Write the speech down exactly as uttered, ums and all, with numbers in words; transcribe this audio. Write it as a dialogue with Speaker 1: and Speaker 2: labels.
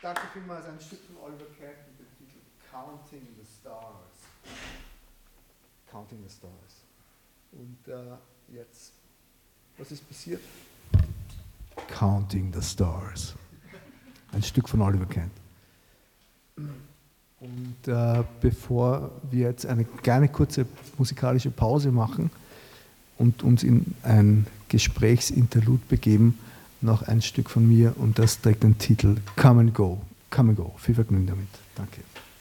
Speaker 1: Danke vielmals, ein Stück von Oliver Cat mit dem Titel Counting the Stars. Counting the Stars. Und äh, jetzt, was ist passiert? Counting the Stars. Ein Stück von Oliver Cat. Und äh, bevor wir jetzt eine kleine kurze musikalische Pause machen und uns in ein Gesprächsinterlude begeben, noch ein Stück von mir und das trägt den Titel Come and Go. Come and Go. Viel Vergnügen damit. Danke.